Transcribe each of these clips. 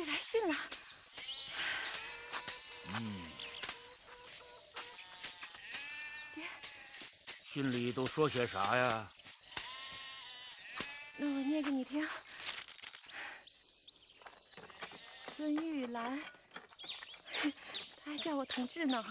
来信了。爹， 信里都说些啥呀？ 那我念给你听。孙玉兰，他还叫我同志呢。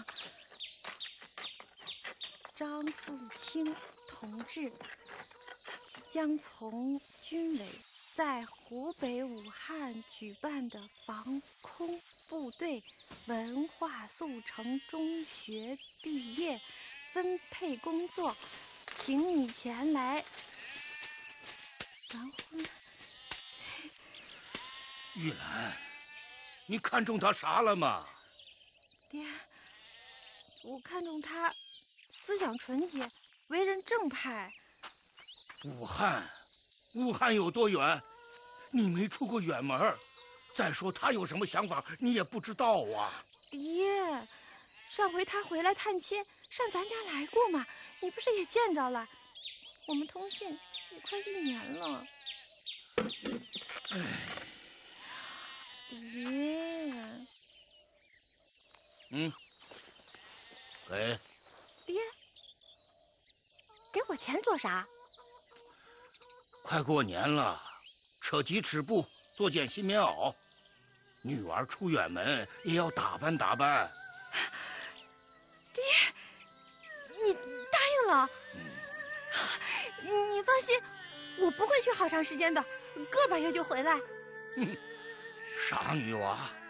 张凤清同志即将从军委在湖北武汉举办的防空部队文化速成中学毕业分配工作，请你前来完婚。 玉兰，你看中他啥了吗？ 爹，我看中他思想纯洁，为人正派。 武汉有多远？你没出过远门。再说他有什么想法，你也不知道啊。 爹，上回他回来探亲，上咱家来过嘛，你不是也见着了？我们通信也快1年了。爹， 给。 爹，给我钱做啥？ 快过年了，扯鸡吃布，做件新棉袄。女儿出远门也要打扮打扮。 爹，你答应了？你放心，我不会去好长时间的，个把月就回来。 傻女娃，